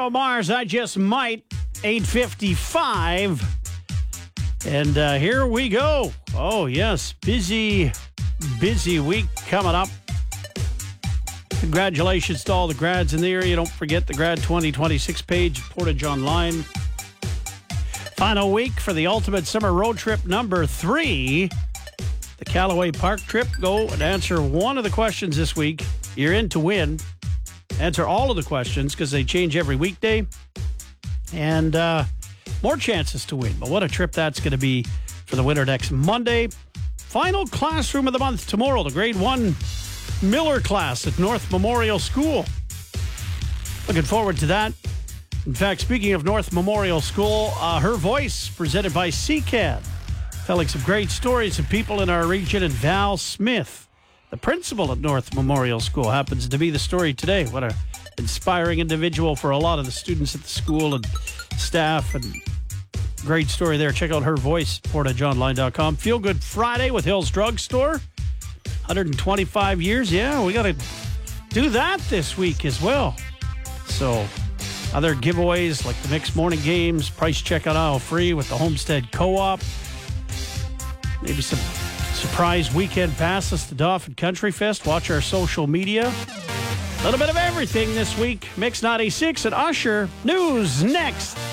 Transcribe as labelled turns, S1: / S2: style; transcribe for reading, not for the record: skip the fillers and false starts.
S1: Bruno Mars, I Just Might, 8:55. And here we go. Oh, yes, busy week coming up. Congratulations to all the grads in the area. Don't forget the Grad 2026 page, Portage Online. Final week for the Ultimate Summer Road Trip number 3. The Callaway Park trip. Go and answer one of the questions this week. You're in to win. Answer all of the questions because they change every weekday. And more chances to win. But what a trip that's going to be for the winner next Monday. Final classroom of the month tomorrow. The grade 1 Miller class at North Memorial School. Looking forward to that. In fact, speaking of North Memorial School, Her Voice, presented by CCAD, telling some great stories of people in our region. And Val Smith, the principal at North Memorial School, happens to be the story today. What an inspiring individual for a lot of the students at the school and staff. And great story there. Check out Her Voice, portageonline.com. Feel Good Friday with Hills Drugstore. 125 years. Yeah, we got to do that this week as well. So other giveaways like the mixed morning games, price check on aisle free with the Homestead Co-op. Maybe some surprise weekend passes to Dauphin Country Fest. Watch our social media. A little bit of everything this week. Mix 96 and Usher. News next.